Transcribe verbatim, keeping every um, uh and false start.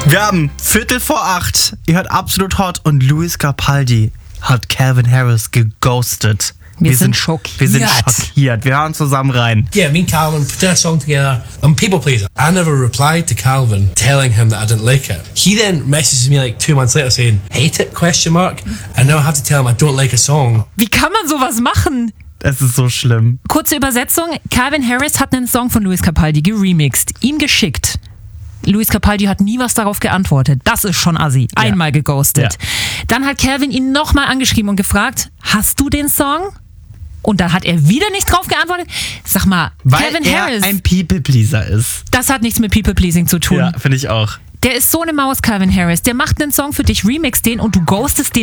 Wir haben Viertel vor acht. Ihr hört Absolut Hot und Lewis Capaldi hat Calvin Harris geghostet. Wir, wir sind schockiert. Wir sind schockiert. Wir hören zusammen rein. Yeah, me and Calvin put a song together. I'm people pleaser. I never replied to Calvin telling him that I didn't like it. He then messages me like two months later saying, hate it, question mark. And now I have to tell him I don't like a song. Wie kann man sowas machen? Es ist so schlimm. Kurze Übersetzung. Calvin Harris hat einen Song von Lewis Capaldi geremixed, ihm geschickt. Lewis Capaldi hat nie was darauf geantwortet. Das ist schon assi. Einmal ja. geghostet. Ja. Dann hat Calvin ihn nochmal angeschrieben und gefragt, hast du den Song? Und dann hat er wieder nicht drauf geantwortet. Sag mal, Weil Calvin er Harris ein People-Pleaser ist. Das hat nichts mit People-Pleasing zu tun. Ja, finde ich auch. Der ist so eine Maus, Calvin Harris. Der macht einen Song für dich, remix den und du ghostest den